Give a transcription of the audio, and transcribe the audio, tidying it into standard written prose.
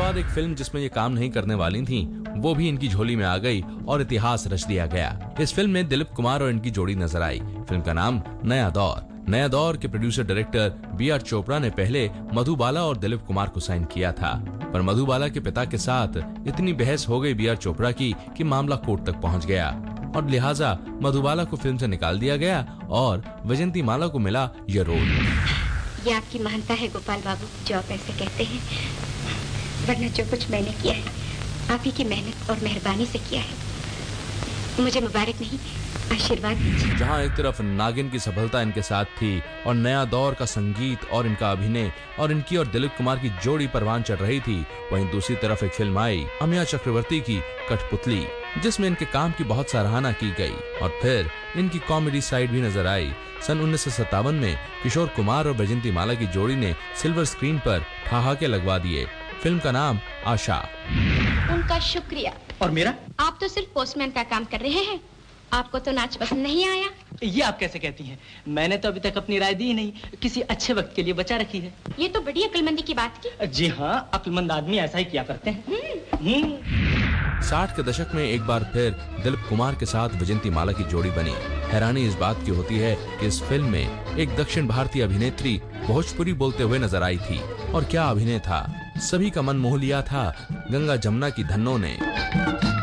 बाद एक फिल्म जिसमें ये काम नहीं करने वाली थी वो भी इनकी झोली में आ गई और इतिहास रच दिया गया। इस फिल्म में दिलीप कुमार और इनकी जोड़ी नजर आई। फिल्म का नाम नया दौर। नया दौर के प्रोड्यूसर डायरेक्टर बी.आर. चोपड़ा ने पहले मधुबाला और दिलीप कुमार को साइन किया था, पर मधुबाला के पिता के साथ इतनी बहस हो गई बी.आर. चोपड़ा की कि मामला कोर्ट तक पहुंच गया और लिहाजा मधुबाला को फिल्म से निकाल दिया गया और वैजयंती माला को मिला ये रोल। ये आपकी महानता है गोपाल बाबू जो आप ऐसे कहते हैं, वरना जो कुछ मैंने किया है आप ही की मेहनत और मेहरबानी से किया है। मुझे मुबारक नहीं आशीर्वाद दीजिए। जहाँ एक तरफ नागिन की सफलता इनके साथ थी और नया दौर का संगीत और इनका अभिनय और इनकी और दिलीप कुमार की जोड़ी परवान चढ़ रही थी, वहीं दूसरी तरफ एक फिल्म आई अमिया चक्रवर्ती की कठपुतली, जिसमें इनके काम की बहुत सराहना की गई और फिर इनकी कॉमेडी साइड भी नजर आई। सन 1957 में किशोर कुमार और वैजयंती माला की जोड़ी ने सिल्वर स्क्रीन पर ठहाके लगवा दिए। फिल्म का नाम आशा। उनका शुक्रिया। और मेरा? आप तो सिर्फ पोस्टमैन का काम कर रहे हैं, आपको तो नाच पसंद नहीं आया। ये आप कैसे कहती हैं? मैंने तो अभी तक अपनी राय दी ही नहीं, किसी अच्छे वक्त के लिए बचा रखी है। ये तो बड़ी अक्लमंदी की बात की। जी हाँ, अक्लमंद आदमी ऐसा ही किया करते हैं। 60 के दशक में एक बार फिर दिलीप कुमार के साथ वैजयंती माला की जोड़ी बनी। हैरानी इस बात की होती है कि इस फिल्म में एक दक्षिण भारतीय अभिनेत्री भोजपुरी बोलते हुए नजर आई थी और क्या अभिनय था, सभी का मन मोह लिया था गंगा जमुना की धन्नों ने।